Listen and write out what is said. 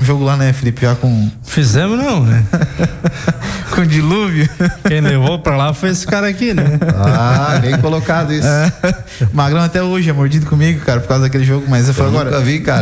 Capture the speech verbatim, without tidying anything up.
jogo lá, né, Felipe? Já com... Fizemos não, né? com dilúvio. Quem levou pra lá foi esse cara aqui, né? Ah, bem colocado isso. É. Magrão até hoje é mordido comigo, cara, por causa daquele jogo, mas eu, eu falo agora... nunca vi, cara.